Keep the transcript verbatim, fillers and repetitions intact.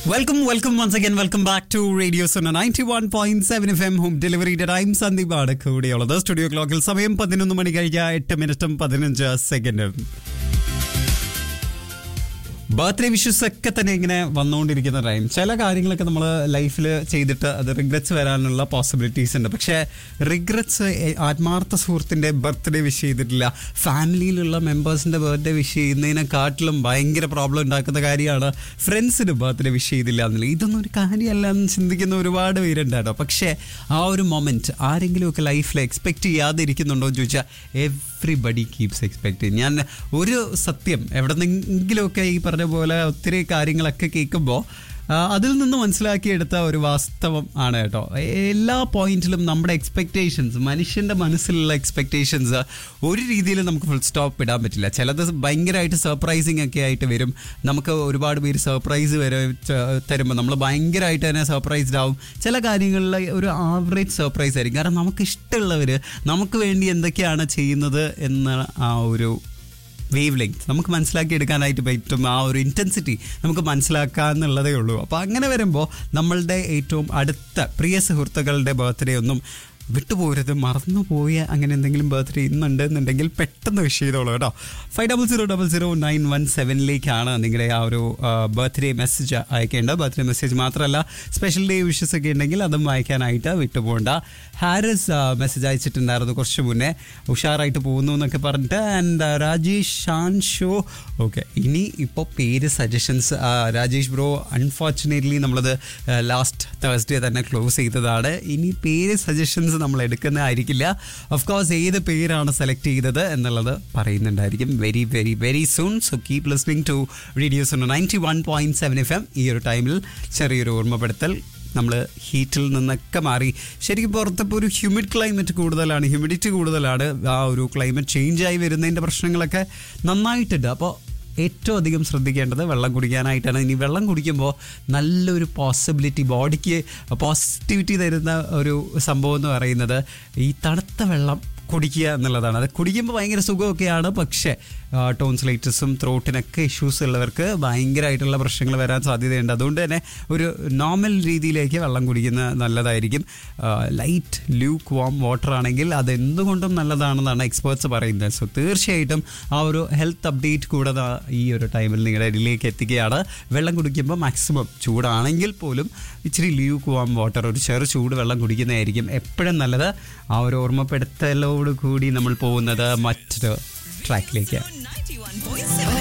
Welcome, welcome once again. Welcome back to Radio Sona ninety-one point seven F M Home Delivery. I'm Sandeep Adakudi. Studio clock il സമയം പതിനൊന്ന് മണി കഴിഞ്ഞ എട്ട് മിനിറ്റും പതിനഞ്ച് സെക്കൻഡും. Birthday wishes ഒക്കെ തന്നെ ഇങ്ങനെ വന്നുകൊണ്ടിരിക്കുന്ന ടൈം ചില കാര്യങ്ങളൊക്കെ നമ്മൾ ലൈഫിൽ ചെയ്തിട്ട് അത് റിഗ്രറ്റ്സ് വരാനുള്ള പോസിബിലിറ്റീസ് ഉണ്ട്. പക്ഷേ റിഗ്രറ്റ്സ് ആത്മാർത്ഥ സുഹൃത്തിൻ്റെ ബർത്ത്ഡേ വിഷ് ചെയ്തിട്ടില്ല, ഫാമിലിയിലുള്ള മെമ്പേഴ്സിൻ്റെ ബർത്ത്ഡേ വിഷ് ചെയ്യുന്നതിനെക്കാട്ടിലും ഭയങ്കര പ്രോബ്ലം ഉണ്ടാക്കുന്ന കാര്യമാണ് ഫ്രണ്ട്സിന് ബർത്ത്ഡേ വിഷ് ചെയ്തില്ല എന്നുള്ളത്. ഇതൊന്നും ഒരു കാര്യമല്ല എന്ന് ചിന്തിക്കുന്ന ഒരുപാട് പേരുണ്ട് കേട്ടോ. പക്ഷേ ആ ഒരു മൊമെൻറ്റ് ആരെങ്കിലുമൊക്കെ ലൈഫിൽ എക്സ്പെക്റ്റ് ചെയ്യാതിരിക്കുന്നുണ്ടോ എന്ന് ചോദിച്ചാൽ എവ്രിബഡി കീപ്സ് എക്സ്പെക്ടിങ്. ഞാൻ ഒരു സത്യം എവിടെന്നെങ്കിലുമൊക്കെ ഈ പറഞ്ഞ പോലെ ഒത്തിരി കാര്യങ്ങളൊക്കെ കേൾക്കുമ്പോൾ അതിൽ നിന്ന് മനസ്സിലാക്കിയെടുത്ത ഒരു വാസ്തവം ആണ് കേട്ടോ. എല്ലാ പോയിന്റിലും നമ്മുടെ എക്സ്പെക്റ്റേഷൻസ്, മനുഷ്യൻ്റെ മനസ്സിലുള്ള എക്സ്പെക്റ്റേഷൻസ് ഒരു രീതിയിലും നമുക്ക് ഫുൾ സ്റ്റോപ്പ് ഇടാൻ പറ്റില്ല. ചിലത് ഭയങ്കരമായിട്ട് സർപ്രൈസിങ് ഒക്കെ ആയിട്ട് വരും. നമുക്ക് ഒരുപാട് പേര് സർപ്രൈസ് വരെ തരുമ്പോൾ നമ്മൾ ഭയങ്കരമായിട്ട് തന്നെ സർപ്രൈസ്ഡ് ആവും. ചില കാര്യങ്ങളിൽ ഒരു ആവറേജ് സർപ്രൈസ് ആയിരിക്കും. കാരണം നമുക്ക് ഇഷ്ടമുള്ളവർ നമുക്ക് വേണ്ടി എന്തൊക്കെയാണ് ചെയ്യുന്നത് എന്ന ആ ഒരു വേവ് ലെങ്ത് നമുക്ക് മനസ്സിലാക്കി എടുക്കാനായിട്ട് പറ്റും. ആ ഒരു ഇൻറ്റൻസിറ്റി നമുക്ക് മനസ്സിലാക്കാമെന്നുള്ളതേ ഉള്ളൂ. അപ്പോൾ അങ്ങനെ വരുമ്പോൾ നമ്മളുടെ ഏറ്റവും അടുത്ത പ്രിയ സുഹൃത്തുക്കളുടെ ബർത്ത്ഡേ ഒന്നും വിട്ടുപോകരുത്. മറന്നുപോയ അങ്ങനെ എന്തെങ്കിലും ബർത്ത്ഡേ ഇന്നുണ്ട് എന്നുണ്ടെങ്കിൽ പെട്ടെന്ന് വിഷ് ചെയ്തോളൂ കേട്ടോ. Five double zero double zero nine one സെവനിലേക്കാണ് നിങ്ങളുടെ ആ ഒരു ബർത്ത്ഡേ മെസ്സേജ് അയക്കേണ്ടത്. ബർത്ത്ഡേ മെസ്സേജ് മാത്രമല്ല, സ്പെഷ്യൽ ഡേ വിഷസ് ഒക്കെ ഉണ്ടെങ്കിൽ അതും അയക്കാനായിട്ട് വിട്ടുപോകണ്ട. ഹാരിസ് മെസ്സേജ് അയച്ചിട്ടുണ്ടായിരുന്നു കുറച്ച് മുന്നേ, ഉഷാറായിട്ട് പോകുന്നു എന്നൊക്കെ പറഞ്ഞിട്ട്. And Rajesh Shaan show okay. ഇനി ഇപ്പോൾ പേര് സജഷൻസ് രാജേഷ് ബ്രോ, അൺഫോർച്ചുനേറ്റ്ലി നമ്മളത് ലാസ്റ്റ് തേഴ്സ്ഡേ തന്നെ ക്ലോസ് ചെയ്തതാണ്. ഇനി പേര് സജഷൻസ് നമ്മൾ എടുക്കുന്നതായിരിക്കില്ല. ഓഫ് കോഴ്സ് ഏത് പേരാണ് സെലക്ട് ചെയ്തത് എന്നുള്ളത് പറയുന്നുണ്ടായിരിക്കും very very very soon. So keep listening to radio സോണ ninety one point seven F M. ഈ ഒരു ടൈമിൽ ചെറിയൊരു ഓർമ്മപ്പെടുത്തൽ, നമ്മൾ ഹീറ്റിൽ നിന്നൊക്കെ മാറി ശരിക്കും പുറത്തിപ്പോൾ ഒരു ഹ്യൂമിഡ് ക്ലൈമറ്റ് കൂടുതലാണ്, ഹ്യൂമിഡിറ്റി കൂടുതലാണ്. ആ ഒരു ക്ലൈമറ്റ് ചേഞ്ചായി വരുന്നതിൻ്റെ പ്രശ്നങ്ങളൊക്കെ നന്നായിട്ടുണ്ട്. അപ്പോൾ ഏറ്റവും അധികം ശ്രദ്ധിക്കേണ്ടത് വെള്ളം കുടിക്കാനായിട്ടാണ്. ഇനി വെള്ളം കുടിക്കുമ്പോൾ നല്ലൊരു പോസിബിലിറ്റി, ബോഡിക്ക് പോസിറ്റിവിറ്റി തരുന്ന ഒരു സംഭവം എന്ന് പറയുന്നത് ഈ തണുത്ത വെള്ളം കുടിക്കുക എന്നുള്ളതാണ്. അത് കുടിക്കുമ്പോൾ ഭയങ്കര സുഖമൊക്കെയാണ്. പക്ഷേ ടോൺസിലൈറ്റിസും ത്രോട്ടിനൊക്കെ ഇഷ്യൂസ് ഉള്ളവർക്ക് ഭയങ്കരമായിട്ടുള്ള പ്രശ്നങ്ങൾ വരാൻ സാധ്യതയുണ്ട്. അതുകൊണ്ട് തന്നെ ഒരു നോർമൽ രീതിയിലേക്ക് വെള്ളം കുടിക്കുന്നത് നല്ലതായിരിക്കും. ലൈറ്റ് ലൂക്ക് വാം വാട്ടർ ആണെങ്കിൽ അതെന്തുകൊണ്ടും നല്ലതാണെന്നാണ് എക്സ്പേർട്സ് പറയുന്നത്. സോ തീർച്ചയായിട്ടും ആ ഒരു ഹെൽത്ത് അപ്ഡേറ്റ് കൂടെ ഈ ഒരു ടൈമിൽ നിങ്ങളുടെ ഇടയിലേക്ക് എത്തിക്കുകയാണ്. വെള്ളം കുടിക്കുമ്പോൾ മാക്സിമം ചൂടാണെങ്കിൽ പോലും ഇച്ചിരി ലൂക്ക് വാം വാട്ടർ, ഒരു ചെറു ചൂട് വെള്ളം കുടിക്കുന്നതായിരിക്കും എപ്പോഴും നല്ലത്. ആ ഒരു ഓർമ്മപ്പെടുത്തലോട് കൂടി നമ്മൾ പോകുന്നത് മറ്റൊരു ട്രാക്കിലേക്ക്.